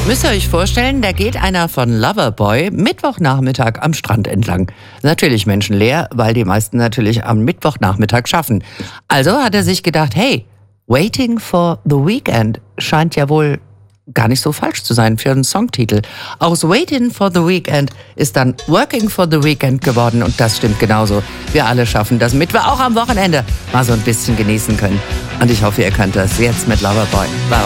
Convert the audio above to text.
Müsst ihr euch vorstellen, da geht einer von Loverboy Mittwochnachmittag am Strand entlang. Natürlich menschenleer, weil die meisten natürlich am Mittwochnachmittag schaffen. Also hat er sich gedacht, hey, Waiting for the Weekend scheint ja wohl gar nicht so falsch zu sein für einen Songtitel. Aus Waiting for the Weekend ist dann Working for the Weekend geworden und das stimmt genauso. Wir alle schaffen das, damit wir auch am Wochenende mal so ein bisschen genießen können. Und ich hoffe, ihr könnt das jetzt mit Loverboy.